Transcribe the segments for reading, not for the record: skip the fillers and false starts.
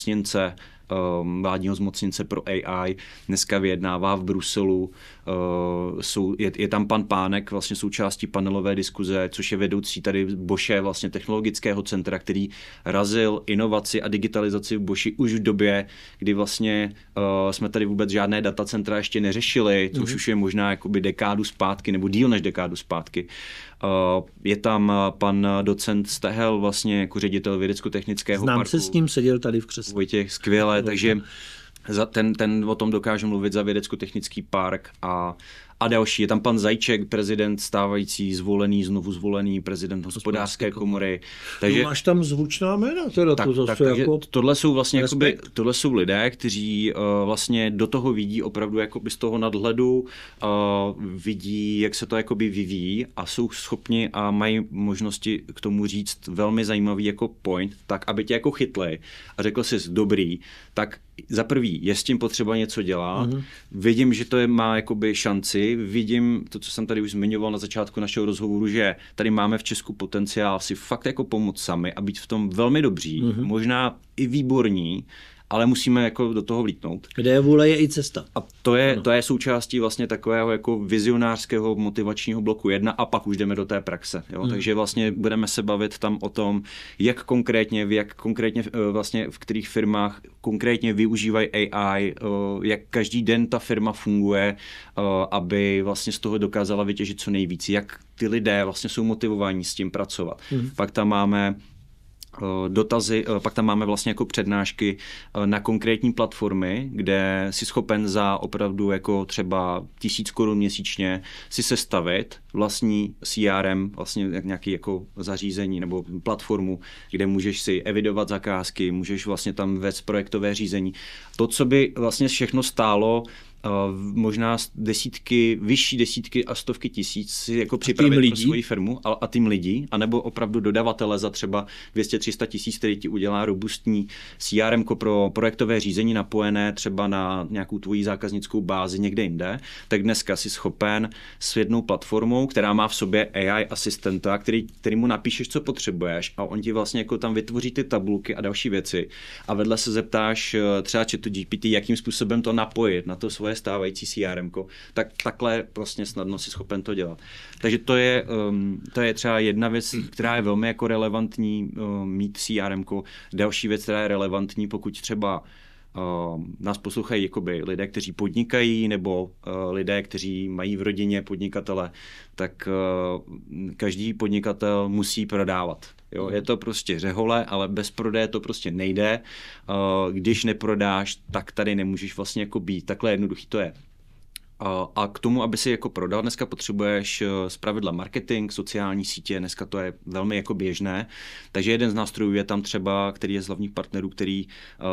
zmocněnce, vládního zmocněnce pro AI, dneska vyjednává v Bruselu. Je tam pan Pánek, vlastně součástí panelové diskuze, což je vedoucí tady Bosche, vlastně technologického centra, který razil inovaci a digitalizaci v Boši už v době, kdy vlastně jsme tady vůbec žádné datacentra ještě neřešili, což už je možná jakoby dekádu zpátky, nebo díl než dekádu zpátky. Je tam pan docent Stehel, vlastně jako ředitel vědecko-technického parku. Znám se s ním, seděl tady v křesle. Vojtěch, skvěle, takže ten o tom dokáže mluvit za vědecko-technický park a další. Je tam pan Zajíček, prezident stávající, znovu zvolený prezident hospodářské komory. Takže máš tam zvučná jména, teda to zase jako... Tohle jsou vlastně jakoby, tohle jsou lidé, kteří vlastně do toho vidí opravdu jakoby z toho nadhledu, vidí, jak se to jakoby vyvíjí a jsou schopni a mají možnosti k tomu říct velmi zajímavý jako point, tak aby tě jako chytli a řekl jsi dobrý, tak za prvý je s tím potřeba něco dělat, vidím, že to má jakoby šanci, vidím to, co jsem tady už zmiňoval na začátku našeho rozhovoru, že tady máme v Česku potenciál si fakt jako pomoct sami a být v tom velmi dobří, možná i výborní, ale musíme jako do toho vlítnout. Kde je vůle, je i cesta. A to je součástí vlastně takového jako vizionářského motivačního bloku 1 a pak už jdeme do té praxe. Jo? Takže vlastně budeme se bavit tam o tom, jak konkrétně vlastně v kterých firmách konkrétně využívají AI, jak každý den ta firma funguje, aby vlastně z toho dokázala vytěžit co nejvíc, jak ty lidé vlastně jsou motivováni s tím pracovat. Pak tam máme dotazy, pak tam máme vlastně jako přednášky na konkrétní platformy, kde si schopen za opravdu jako třeba 1000 korun měsíčně si sestavit vlastní CRM, vlastně nějaký jako zařízení nebo platformu, kde můžeš si evidovat zakázky, můžeš vlastně tam vést projektové řízení. To, co by vlastně všechno stálo možná vyšší desítky a stovky tisíc si jako připravit pro svoji firmu a tým lidí, anebo opravdu dodavatele za třeba 200-300 tisíc, který ti udělá robustní CRM pro projektové řízení napojené třeba na nějakou tvoji zákaznickou bázi někde jinde, tak dneska si schopen s jednou platformou, která má v sobě AI asistenta, který mu napíšeš, co potřebuješ a on ti vlastně jako tam vytvoří ty tabulky a další věci a vedle se zeptáš třeba ChatGPT, jakým způsobem to napojit na to svoje stávající CRM-ko, tak takhle prostě snadno si schopen to dělat. Takže to je třeba jedna věc, která je velmi jako relevantní mít CRM-ko. Další věc, která je relevantní, pokud třeba nás poslouchají jakoby lidé, kteří podnikají, nebo lidé, kteří mají v rodině podnikatele, tak každý podnikatel musí prodávat. Jo, je to prostě řehole, ale bez prodeje to prostě nejde. Když neprodáš, tak tady nemůžeš vlastně jako být. Takhle jednoduchý to je. A k tomu, aby si jako prodal, dneska potřebuješ zpravidla marketing, sociální sítě, dneska to je velmi jako běžné. Takže jeden z nástrojů je tam třeba, který je z hlavních partnerů, který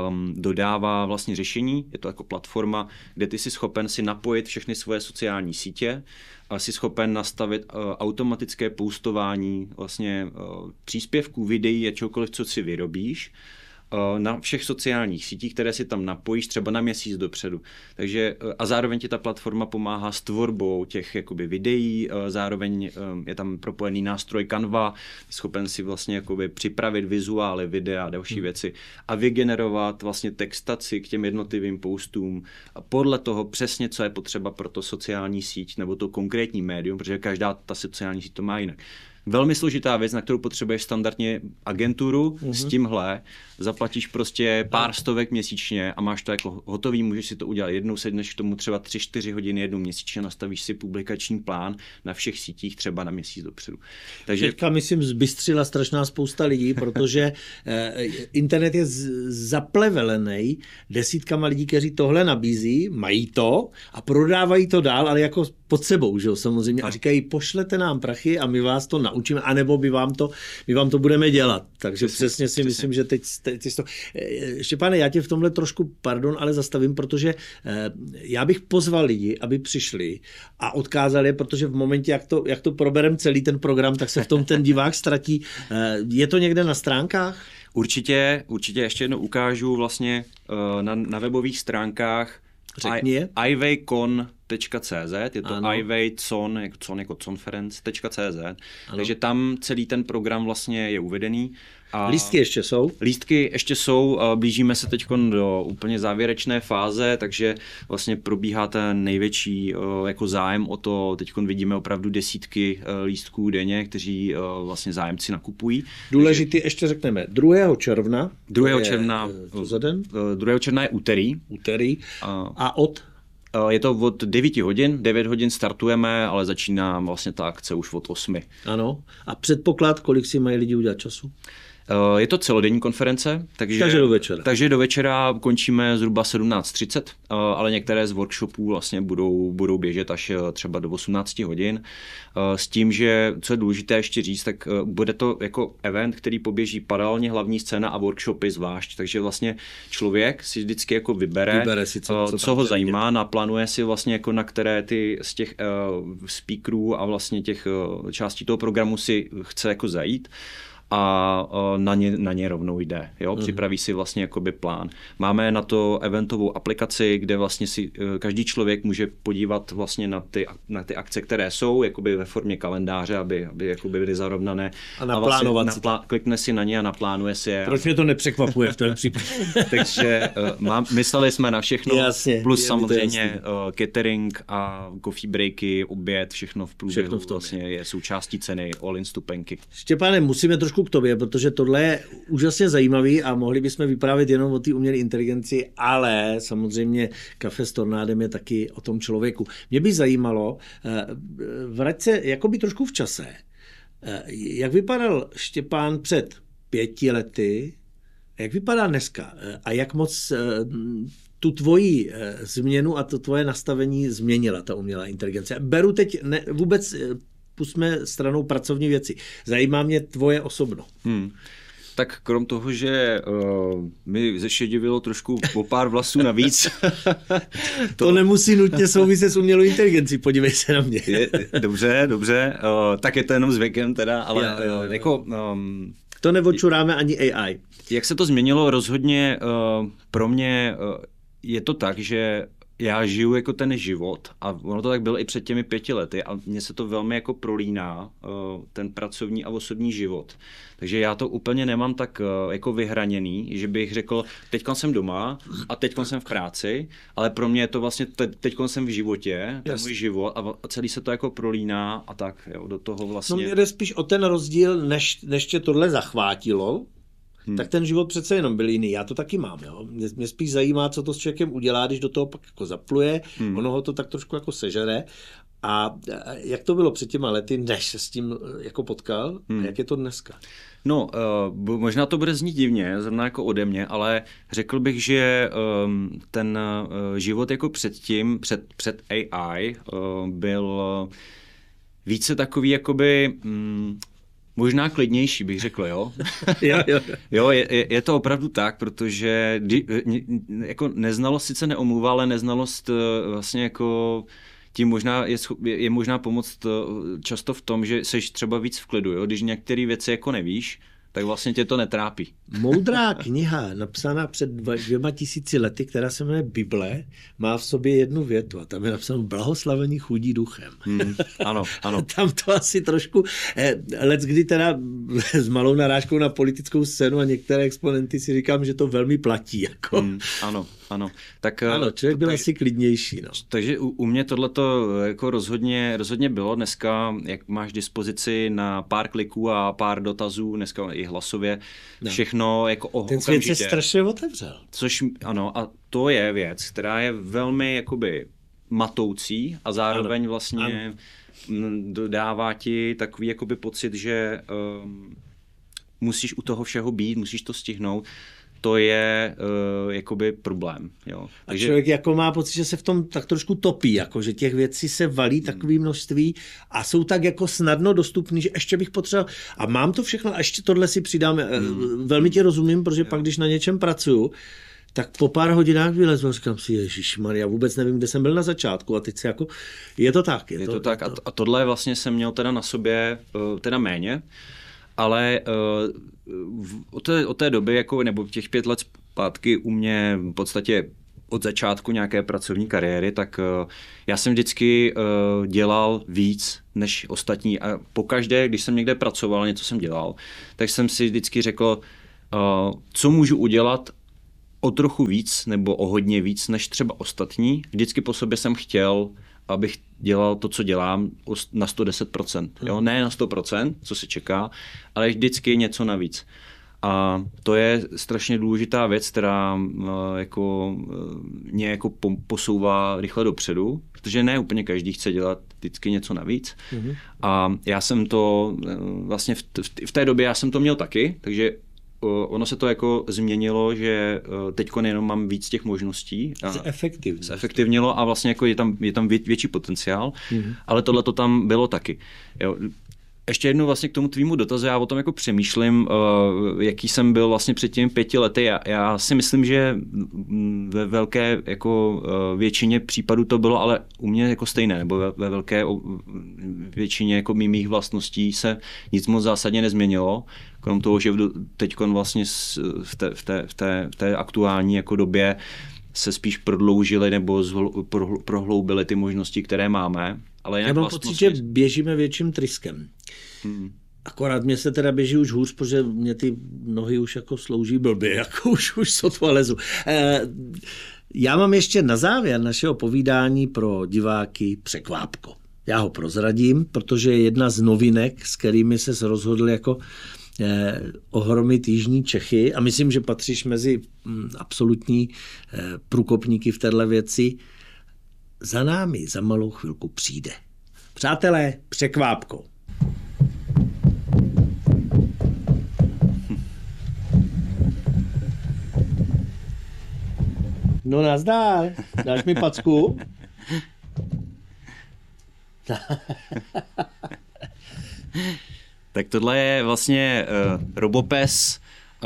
dodává vlastně řešení. Je to jako platforma, kde ty jsi schopen si napojit všechny svoje sociální sítě, a jsi schopen nastavit automatické postování vlastně příspěvků, videí a čokoliv, co si vyrobíš, na všech sociálních sítích, které si tam napojíš třeba na měsíc dopředu. Takže a zároveň ti ta platforma pomáhá s tvorbou těch jakoby videí, zároveň je tam propojený nástroj Canva, schopen si vlastně jakoby připravit vizuály, videa a další věci a vygenerovat vlastně textaci k těm jednotlivým postům a podle toho přesně, co je potřeba pro to sociální síť nebo to konkrétní médium, protože každá ta sociální síť to má jinak. Velmi složitá věc, na kterou potřebuješ standardně agenturu, s tímhle zaplatíš prostě pár stovek měsíčně a máš to jako hotový, můžeš si to udělat jednou, sedneš k tomu třeba 3-4 hodiny jednou měsíčně, nastavíš si publikační plán na všech sítích třeba na měsíc dopředu. Takže teďka myslím zbystřila strašná spousta lidí, protože internet je zaplevelený desítkama lidí, kteří tohle nabízí, mají to a prodávají to dál, ale jako pod sebou, že jo, samozřejmě. A říkají, pošlete nám prachy a my vás to naučíme, anebo my vám to budeme dělat. Takže přesně si myslím, že teď to... Štěpáne, já tě v tomhle trošku, ale zastavím, protože já bych pozval lidi, aby přišli a odkázali je, protože v momentě, jak to proberem celý ten program, tak se v tom ten divák ztratí. Je to někde na stránkách? Určitě ještě jednou ukážu vlastně na webových stránkách Řekni je. ivaycon.cz .cz, je to iWeight.con, jako conference.cz, takže tam celý ten program vlastně je uvedený. A lístky ještě jsou? Lístky ještě jsou, blížíme se teď do úplně závěrečné fáze, takže vlastně probíhá ten největší jako zájem o to, teď vidíme opravdu desítky lístků denně, kteří vlastně zájemci nakupují. Důležitý ještě řekneme 2. června. 2. června. Za den? 2. června je úterý. A od? Je to od 9 hodin, 9 hodin startujeme, ale začíná vlastně ta akce už od 8. Ano. A předpoklad, kolik si mají lidi udělat času? Je to celodenní konference, takže do večera končíme zhruba 17:30, ale některé z workshopů vlastně budou běžet až třeba do 18 hodin. S tím, že co je důležité ještě říct, tak bude to jako event, který poběží paralelně hlavní scéna a workshopy zvlášť, takže vlastně člověk si vždycky jako vybere si co ho zajímá, naplánuje si vlastně jako na které ty z těch speakerů a vlastně těch částí toho programu si chce jako zajít. A na ně rovnou jde. Jo? Připraví si vlastně jakoby plán. Máme na to eventovou aplikaci, kde vlastně si každý člověk může podívat vlastně na ty akce, které jsou jakoby ve formě kalendáře, aby jakoby byly zarovnané. A naplánovat si klikne si na ně a naplánuje si je. Proč mě to nepřekvapuje v tom případě? Takže mysleli jsme na všechno, jasně, plus samozřejmě catering a coffee breaky, oběd, všechno v průběhu vlastně je součástí ceny all-in vstupenky. Štěpáne, musíme trošku k tobě, protože tohle je úžasně zajímavý a mohli bychom vyprávět jenom o té umělé inteligenci, ale samozřejmě Kafe s Tornádem je taky o tom člověku. Mě by zajímalo, vrať se jakoby trošku v čase. Jak vypadal Štěpán před 5 lety, jak vypadá dneska a jak moc tu tvoji změnu a to tvoje nastavení změnila ta umělá inteligence. Beru teď vůbec pusťme stranou pracovní věci. Zajímá mě tvoje osobno. Tak krom toho, že mi zešedivilo trošku o pár vlasů navíc. To nemusí nutně souviset s umělou inteligencí, podívej se na mě. Dobře, tak je to jenom s věkem teda, ale jako... To neočuráme ani AI. Jak se to změnilo rozhodně pro mě je to tak, že já žiju jako ten život a ono to tak bylo i před těmi 5 lety a mně se to velmi jako prolíná, ten pracovní a osobní život. Takže já to úplně nemám tak jako vyhraněný, že bych řekl, teďkon jsem doma a teďkon jsem v práci, ale pro mě je to vlastně, teďkon jsem v životě, ten můj život a celý se to jako prolíná a tak, jo, do toho vlastně. No mě jde spíš o ten rozdíl, než tě tohle zachvátilo, tak ten život přece jenom byl jiný. Já to taky mám. Jo? Mě spíš zajímá, co to s člověkem udělá, když do toho pak jako zapluje, ono ho to tak trošku jako sežere. A jak to bylo před těma lety, než se s tím jako potkal? A jak je to dneska? No, možná to bude znít divně, zrovna jako ode mě, ale řekl bych, že ten život jako předtím, před AI, byl více takový jakoby... možná klidnější, bych řekl, jo? Jo, je to opravdu tak, protože jako neznalost sice neomluvá, ale neznalost vlastně jako tím možná je možná pomoct často v tom, že seš třeba víc v klidu, jo? Když některé věci jako nevíš, tak vlastně tě to netrápí. Moudrá kniha, napsaná před 2000 lety, která se jmenuje Bible, má v sobě jednu větu a tam je napsáno blahoslavení chudí duchem. Ano. Tam to asi trošku, leckdy teda s malou narážkou na politickou scénu a některé exponenty si říkám, že to velmi platí. Jako. Ano. Tak, ano, člověk byl asi klidnější. No. Takže u mě tohleto jako rozhodně bylo. Dneska, jak máš dispozici na pár kliků a pár dotazů, dneska i hlasově, všechno jako ten svět se strašně otevřel. Což ano, a to je věc, která je velmi jakoby matoucí a zároveň vlastně dodává ti takový jakoby pocit, že musíš u toho všeho být, musíš to stihnout. To je jakoby problém. Jo. Takže člověk jako má pocit, že se v tom tak trošku topí, jako, že těch věcí se valí takové množství a jsou tak jako snadno dostupný, že ještě bych potřeboval a mám to všechno a ještě tohle si přidám. Velmi tě rozumím, protože pak, když na něčem pracuju, tak po pár hodinách vylezu a říkám si, ježišmarja, vůbec nevím, kde jsem byl na začátku a teď se jako, je to tak. Je to tak a tohle vlastně jsem měl teda na sobě teda méně, ale od té doby, jako, nebo těch 5 let zpátky u mě v podstatě od začátku nějaké pracovní kariéry, tak já jsem vždycky dělal víc než ostatní a pokaždé, když jsem někde pracoval, něco jsem dělal, tak jsem si vždycky řekl, co můžu udělat o trochu víc nebo o hodně víc než třeba ostatní. Vždycky po sobě jsem chtěl, abych dělal to, co dělám, na 110%. Jo? Ne na 100%, co se čeká, ale vždycky něco navíc. A to je strašně důležitá věc, která mě jako posouvá rychle dopředu, protože ne úplně každý chce dělat vždycky něco navíc. A já jsem to vlastně v té době já jsem to měl taky, takže ono se to jako změnilo, že teďko jenom mám víc těch možností. Zefektivnilo a vlastně jako je tam větší potenciál, ale tohle to tam bylo taky. Jo. Ještě jednou vlastně k tomu tvýmu dotazu, já o tom jako přemýšlím, jaký jsem byl vlastně před těmi 5 lety. Já si myslím, že ve velké jako většině případů to bylo, ale u mě jako stejné, nebo ve velké většině jako mých vlastností se nic moc zásadně nezměnilo, krom toho, že teď vlastně v té aktuální jako době se spíš prodloužily nebo prohloubily ty možnosti, které máme. Ale já mám pocit, že běžíme větším tryskem. Akorát mě se teda běží už hůř, protože mě ty nohy už jako slouží blbě, jako už sotva lezu. Já mám ještě na závěr našeho povídání pro diváky překvápko. Já ho prozradím, protože je jedna z novinek, s kterými se rozhodl jako ohromit jižní Čechy a myslím, že patříš mezi absolutní průkopníky v téhle věci. Za námi za malou chvilku přijde. Přátelé, překvápko. No nazdar, dáš mi packu? Tak tohle je vlastně Robopes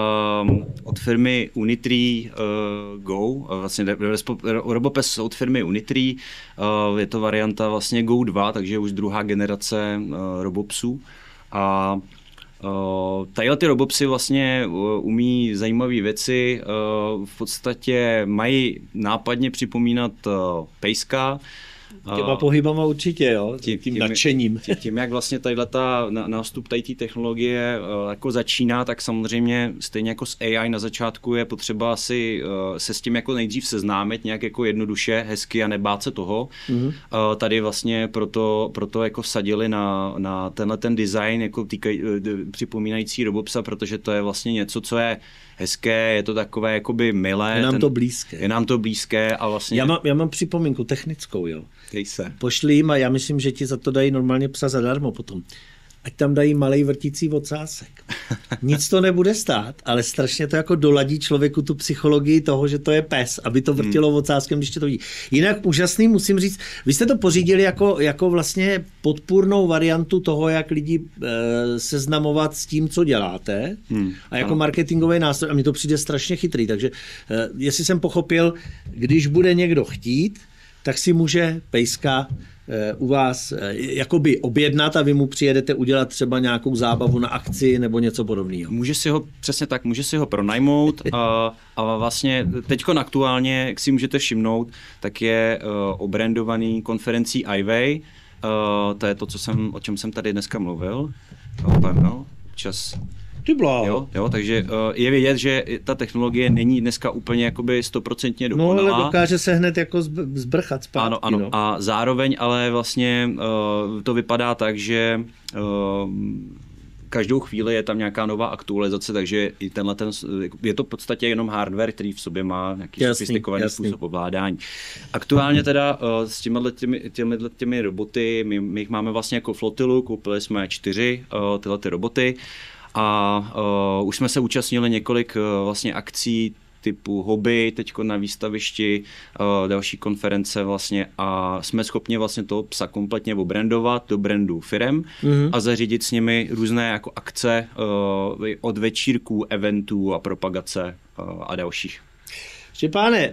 od firmy Unitree Go. Vlastně Robopes od firmy Unitree. Je to varianta vlastně Go 2, takže už druhá generace Robopsů. A tadyhle ty Robopsy vlastně umí zajímavé věci. V podstatě mají nápadně připomínat pejska. Těma pohybama určitě, jo? Tím nadšením. Tím, jak vlastně nástup té technologie jako začíná, tak samozřejmě stejně jako s AI na začátku je potřeba si se s tím jako nejdřív seznámit nějak jako jednoduše, hezky a nebát se toho. Tady vlastně proto jako vsadili na tenhle ten design jako připomínající Robopsa, protože to je vlastně něco, co je hezké, je to takové jakoby milé. Je nám to blízké a vlastně... Já mám připomínku technickou, jo. Dej se. Pošli jim a já myslím, že ti za to dají normálně psa zadarmo potom. Ať tam dají malej vrtící ocásek. Nic to nebude stát, ale strašně to jako doladí člověku tu psychologii toho, že to je pes, aby to vrtilo ocáskem, když tě to vidí. Jinak úžasný, musím říct, vy jste to pořídili jako vlastně podpůrnou variantu toho, jak lidi seznamovat s tím, co děláte a jako marketingový nástroj. A mně to přijde strašně chytrý, takže jestli jsem pochopil, když bude někdo chtít, tak si může pejska u vás jakoby objednat a vy mu přijedete udělat třeba nějakou zábavu na akci nebo něco podobného. Může si ho pronajmout a vlastně teďko aktuálně, jak si můžete všimnout, tak je obrandovaný konferencí iWay. To je to, o čem jsem tady dneska mluvil. Čas. Jo, takže je vidět, že ta technologie není dneska úplně jakoby 100% dokonalá. No, ale dokáže se hned jako zbrchat zpátky. Ano. No. A zároveň ale vlastně to vypadá tak, že každou chvíli je tam nějaká nová aktualizace, takže i je to v podstatě jenom hardware, který v sobě má nějaký sofistikovaný způsob ovládání. Aktuálně teda s těmi roboty, my jich máme vlastně jako flotilu, koupili jsme 4 tyhle ty roboty. A už jsme se účastnili několik vlastně akcí typu hobby, teďko na výstavišti, další konference vlastně a jsme schopni vlastně toho psa kompletně obrandovat do brandu firem a zařídit s nimi různé jako akce od večírků, eventů a propagace a dalších. Štěpáne,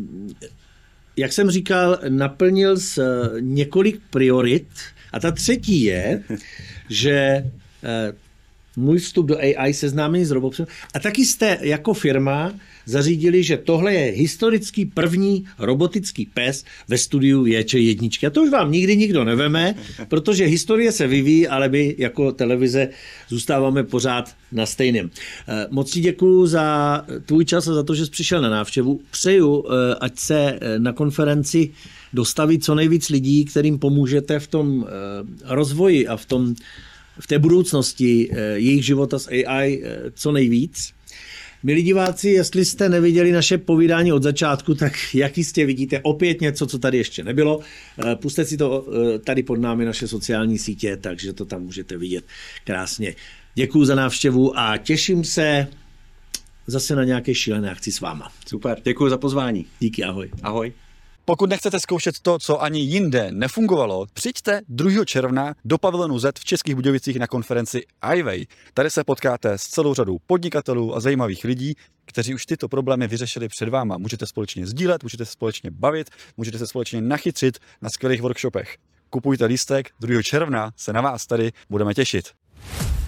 jak jsem říkal, naplnil jsi několik priorit a ta třetí je, že můj vstup do AI, seznámení s robotem. A taky jste jako firma zařídili, že tohle je historický první robotický pes ve studiu J1. A to už vám nikdy nikdo neveme, protože historie se vyvíjí, ale my jako televize zůstáváme pořád na stejném. Moc ti děkuju za tvůj čas a za to, že jsi přišel na návštěvu. Přeju, ať se na konferenci dostaví co nejvíc lidí, kterým pomůžete v tom rozvoji a v té budoucnosti jejich života s AI co nejvíc. Milí diváci, jestli jste neviděli naše povídání od začátku, tak jak jistě vidíte opět něco, co tady ještě nebylo. Pusťte si to tady pod námi naše sociální sítě, takže to tam můžete vidět krásně. Děkuju za návštěvu a těším se zase na nějaké šílené akci s váma. Super, děkuju za pozvání. Díky, ahoj. Ahoj. Pokud nechcete zkoušet to, co ani jinde nefungovalo, přijďte 2. června do Pavilonu Z v Českých Budějovicích na konferenci iWay. Tady se potkáte s celou řadou podnikatelů a zajímavých lidí, kteří už tyto problémy vyřešili před váma. Můžete společně sdílet, můžete se společně bavit, můžete se společně nachytřit na skvělých workshopech. Kupujte lístek, 2. června se na vás tady budeme těšit.